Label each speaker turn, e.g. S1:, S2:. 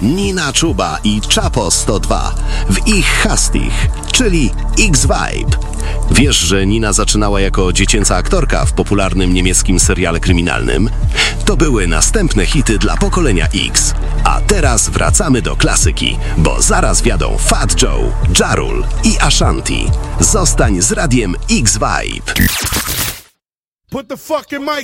S1: Nina Chuba i Chapo 102 w ich Hastich, czyli X-Vibe. Wiesz, że Nina zaczynała jako dziecięca aktorka w popularnym niemieckim seriale kryminalnym? To były następne hity dla pokolenia X. A teraz wracamy do klasyki, bo zaraz wjadą Fat Joe, Ja Rule i Ashanti. Zostań z radiem X-Vibe.
S2: Put the fucking mic